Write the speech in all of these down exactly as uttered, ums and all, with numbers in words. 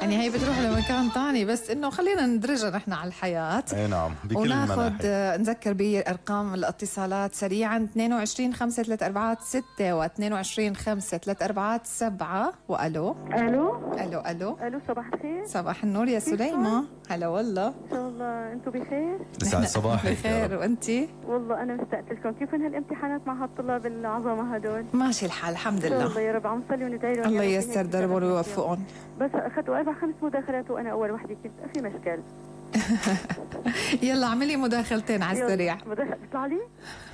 يعني هي بتروح لمكان ثاني، بس انه خلينا ندرجها نحن على الحياه. اي نعم، بكل وناخذ المناحي. نذكر بارقام الاتصالات سريعا: اثنين وعشرين خمسة ثلاثة أربعة ستة واثنين وعشرين خمسة ثلاثة أربعة سبعة. والو الو الو الو الو صباح الخير. صباح النور يا سليمة. هلا والله، ان شاء الله انتم بخير. يسعد صباحك. بخير. وانتي؟ والله انا مشتاقه لكم. كيف هالامتحانات مع هالطلاب العظمه هدول؟ ماشي الحال الحمد ان شاء لله. الله يا رب. عم نصلي وندعي لهم الله ييسر دربهم ويوفقهم. بس اخذوا اربع خمس مداخلات وانا اول وحده، كنت في مشكل. يلا اعملي مداخلتين على السريع. مداخله بيطلع لي.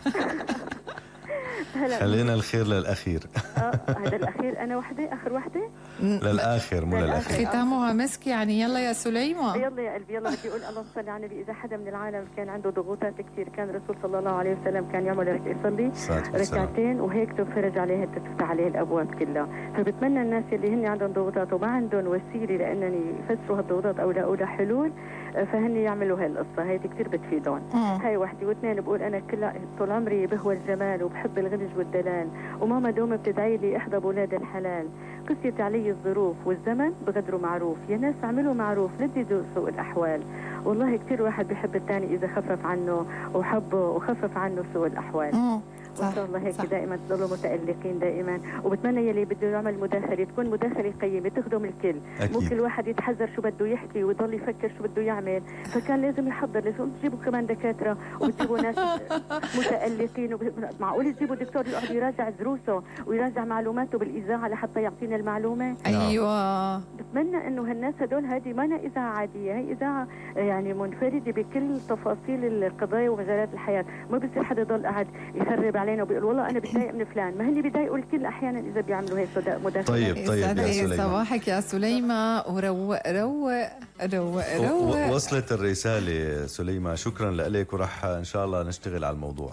هلا خلينا الخير للاخير. اه هذا الاخير، انا وحده اخر وحده للاخر مو للاخير. ختامها مسك يعني. يلا يا سليمة. يلا يا قلبي يلا. بدي اقول الله صل على النبي. اذا حدا من العالم كان عنده ضغوطات كثير، كان الرسول صلى الله عليه وسلم كان يعمل رك يصلي ركعتين وهيك تنفرج عليه، تفتح عليه الابواب كلها. فبتمنى الناس اللي هن عندهم ضغوطات وما عندهم وسيله لانني يفسروا هالضغوطات او لاقوا لها حلول، فهن يعملوا هالقصه هي كثير بتفيدهم. هاي وحده. واثنين بقول انا كل طول عمري بهوى الجمال وبحب الغنج والدلال، وماما دوم بتدعي لي احضى بولاد الحلال. قسيت علي الظروف والزمن بغدره معروف، يا ناس اعملوا معروف لا تزيدوا سوء الاحوال. والله كثير واحد بيحب الثاني اذا خفف عنه وحبه وخفف عنه سوء الاحوال. مم. وان شاء الله هيك صح. دائما تضلوا متالقين دائما. وبتمنى يلي بده يعمل مداخله تكون مداخله قيمه تخدم الكل. أكيد. مو كل واحد يتحذر شو بده يحكي ويضل يفكر شو بده يعمل، فكان لازم يحضر. لازم تجيبوا كمان دكاتره وتجيبوا ناس متالقين. وب... معقول تجيبوا دكتور يقعد يراجع دروسه ويراجع معلوماته بالاذاعه لحتى يعطينا المعلومه؟ ايوه. بتمنى انه هالناس هدول هذه ما اذاعه عاديه، هي اذاعه يعني منفرده بكل تفاصيل القضايا ومجالات الحياه. ما بصير حدا يضل قاعد يخرب علينا وبيقول والله انا بتضايق من فلان. ما هن بيضايقوا الكل احيانا اذا بيعملوا هيك مداخلات. طيب طيب يا سليمة، صباحك يا سليمة. وروق روق روق روق. وصلت الرسالة سليمة، شكرا لك، وراح ان شاء الله نشتغل على الموضوع.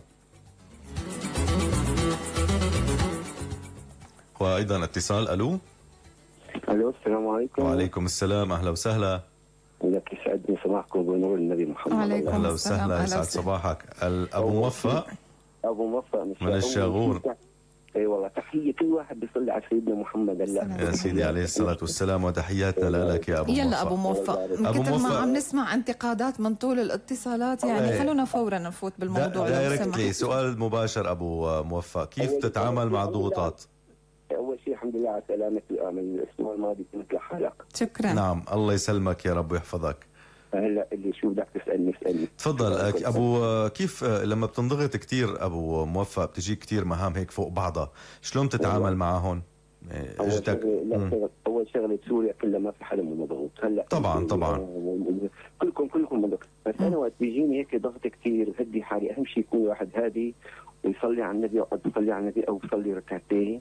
وايضا اتصال. الو الو السلام عليكم. وعليكم السلام، اهلا وسهلا. لك يسعدني صباحكم بنور النبي محمد. وعليكم اهلا وسهلا، يسعد صباحك. ابو موفق ابو موفق من الشاغور. اي والله تحيه كل واحد بيصلي على سيدنا محمد. الله يا سيدي عليه الصلاه والسلام، وتحياتنا لك يا ابو موفق. يلا ابو موفق، من أبو كثر موفق. ما عم نسمع انتقادات من طول الاتصالات يعني خلونا فورا نفوت بالموضوع. دايركتلي سؤال مباشر ابو موفق، كيف تتعامل مع الضغوطات؟ اول شيء الحمد لله على سلامتي. من الاسبوع الماضي كنت لحالك. شكرا. نعم الله يسلمك يا رب ويحفظك. هلا اللي شو بدك تسالني اسالني. تفضل ابو. كيف لما بتنضغط كثير ابو موفق، بتجيك كثير مهام هيك فوق بعضها، شلون تتعامل معهم؟ اول شغله اول شغله بسوريا كلها ما في حدا مضغوط. هلا طبعا طبعا كلكم كلكم مضغوط، بس انا وقت بيجيني هيك ضغط كثير بهدي حالي. اهم شيء يكون واحد هادي ويصلي على النبي، يقعد يصلي على النبي او يصلي ركعتين.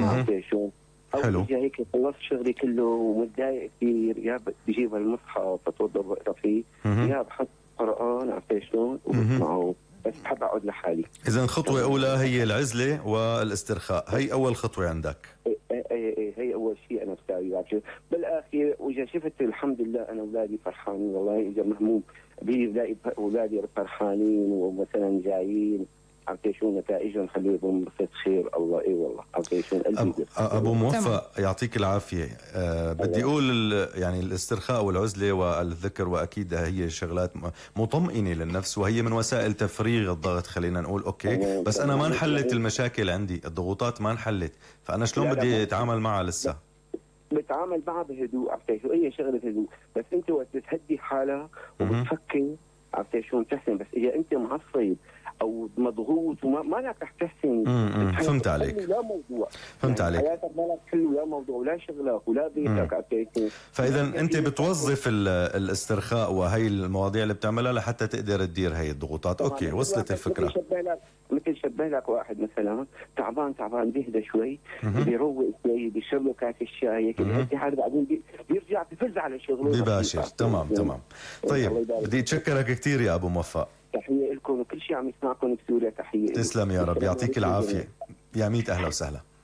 شو حلو. اجي هيك خلصت شغلي كله ومتضايق كثير، يا بجيب المصحف بتوضى بقرا فيه، يا بحط قرآن عرفت شلون وبسمعه. بس بحب اقعد لحالي. اذا خطوه اولى هي العزله والاسترخاء، هي اول خطوه عندك. اي اي هي اول شيء انا بساويه. بالاخير واذا شفت الحمد لله انا اولادي فرحانين، والله اذا مهموم بلاقي اولادي فرحانين ومثلا جايين عرفتي شو نتائجهم، خليهم بصير خير. الله اي والله عرفتي شو قلبي. ابو موفق يعطيك العافيه. أه بدي اقول يعني الاسترخاء والعزله والذكر، واكيد هي شغلات مطمئنه للنفس، وهي من وسائل تفريغ الضغط. خلينا نقول اوكي، بس انا ما انحلت المشاكل عندي، الضغوطات ما انحلت، فانا شلون بدي اتعامل معها لسه؟ بتعامل معها بهدوء عرفتي شو، اي شغله هدوء. بس انت وقت تهدي حالك وبتفكر عرفتي شو تحسن. بس اذا انت معصب او مضغوط وما ما لك رح تحسن. فهمت عليك. لا موضوع فهمت يعني عليك. حياتك ما لك حلو، لا موضوع ولا شغلك ولا بيتك عرفتي. فاذا انت بتوظف الاسترخاء وهي المواضيع اللي بتعملها لحتى تقدر تدير هي الضغوطات. اوكي وصلت الفكره. شبه لك مثل شبه لك واحد مثلا تعبان تعبان بيهدى شوي، بيروق شوي، بيشرب له كاس الشاي هيك بيهدي حاله، بعدين بيرجع بفز على شغله بباشر. تمام تمام. طيب بدي اتشكرك كثير يا ابو موفق. تحيه لكم وكل شيء عم يسمعكم بسوريا. تحيه. تسلم يا رب، يعطيك العافيه. يا ميت اهلا وسهلا.